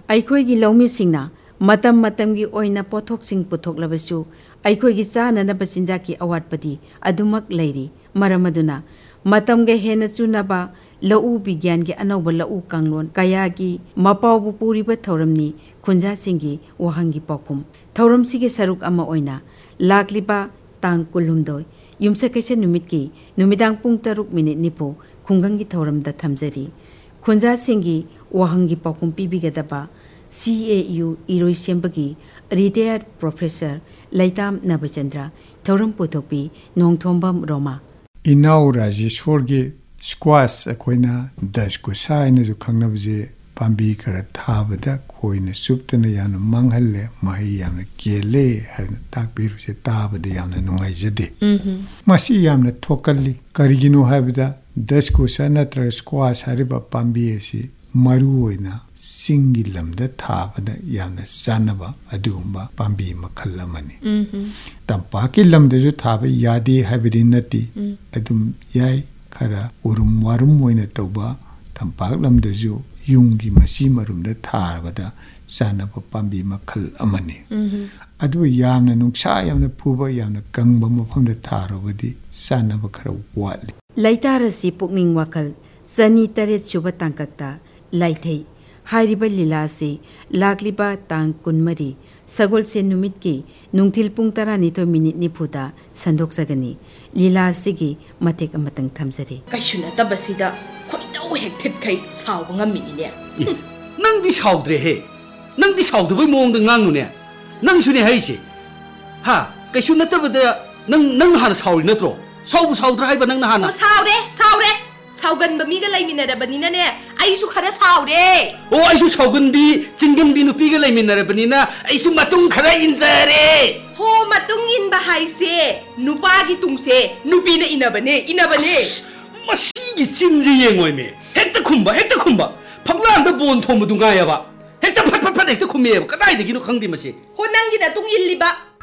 ꯑꯩꯈꯣꯏꯒꯤ ꯂꯧꯃꯤꯁꯤꯡꯅ ꯃꯇꯝ ꯃꯇꯝꯒꯤ ꯑꯣꯏꯅ ꯄꯣꯠꯊꯣꯛꯁꯤꯡ ꯄꯨꯊꯣꯛꯂꯕꯁꯨ ꯑꯩꯈꯣꯏꯒꯤ ꯆꯥꯅꯅꯕ ꯆꯤꯟꯖꯥꯛꯀꯤ ꯑꯋꯥꯠꯄꯗꯤ ꯑꯗꯨꯃꯛ ꯂꯩꯔꯤ ꯃꯔꯝ ꯑꯗꯨꯅ ꯃꯇꯝꯒ ꯍꯦꯟꯅ ꯆꯨꯅꯕ ꯂꯧꯎ ꯕꯤꯒ꯭ꯌꯥꯟꯒꯤ ꯑꯅꯧꯕ ꯂꯧꯎ ꯀꯥꯡꯂꯣꯟ ꯀꯌꯥꯒꯤ ꯃꯄꯥꯎꯕꯨ ꯄꯨꯔꯤꯕ ꯊꯧꯔꯝꯅꯤ ꯈꯨꯟꯖꯥꯁꯤꯡꯒꯤ ꯋꯥꯍꯪꯒꯤ ꯄꯥꯎꯈꯨꯝ ꯊꯧꯔꯝꯁꯤꯒꯤ ꯁꯔꯨꯛ ꯑꯃ ꯑꯣꯏꯅ ꯂꯥꯛꯂꯤꯕ ꯇꯥꯡ 12 ꯌꯨꯝꯁꯀꯩꯁ ꯅꯨꯃꯤꯠꯀꯤ ꯅꯨꯃꯤꯗꯥꯡ ꯄꯨꯡ 6:40 ꯈꯨꯡꯒꯪꯒꯤ ꯊꯧꯔꯝꯗ ꯊꯝꯖꯔꯤ ꯈꯨꯟꯖꯥꯁꯤꯡꯒꯤ ꯋꯥꯍꯪꯒꯤ ꯄꯥꯎꯈꯨꯝ ꯄꯤꯕꯤꯒꯗꯕ CAU इरोइसेंबगी retired professor लैताम नबचंद्र थौरम पुथोपी Nongthombam Roma इनाउ Rajeshwar के स्क्वाश अखोइना दस कुसाइन जो खंगनबजे पांबी कर थाबदा कोइना सुप्तन यान मंगहल्ले मही यान केले हन ताकबीरुसे ताबदे यान नुंगाइजदे मसी यान थोकल्ली करिगिनो हाबदा दस कुसा नत्र स्क्वाश हरिबा पांबी एसी मरु ओइना सिंगी लमदा थाबदा यान जानबा अदुगुंबा पांबी मखल अमनी तंपाकी लमदा जो थाबा यादे हाबदि नति अदुम याय खरा उरुम वारुम ओइना तौबा तंपाक लमदा जो युंगी मसी मरुमदा थाबदा जानबा पांबी मखल अमनी अदु यामना नुंसा यामना फुबा यामना कंगबा मफमदा थारबदि जानबा खरा वाटली लैतारसी पुकनिंग वाखल सनी तरे सुबा तांकक्ता लाइथै हाइरिबा लीला से लाक्लिबा तांग 20 सगोलसे नुमित की नुंगथिल पुंग 12 निफुदा संदोक्सगनी लीला सिगी मतेक अमतंग थमजरी कैसुना तबसिदा खोइदौ हेक थिटखै साव ngamiने नंगदि सावद्रे हे नंगदि सावदबै मोंग ngangne नंगसुने हाइसे हा कैसुना तबदा नंग हाना सावरि नत्रो सावबु सावद्रा हाइबा नंगना हाना सावरे सावगन बमीगा लैमिनरबनिना ने आइसु खरा सावरे ओ आइसु सावगन बी चिंगन बी नुपीगा लैमिनरबनिना आइसु मतुंग खरा इंजरे हो मतुंग इनबा हाइसे नुपागी तुंगसे नुपीना इनबने मसीगी चिंजे येंगोइमे हेक्ता खुंबा फगलांदा बोन थोमदु गायबा हेक्ता फट हेक्ता खुमेबा कदाइदगिनो खंगदि मसे हो नंगिना तुंग इल्लिबा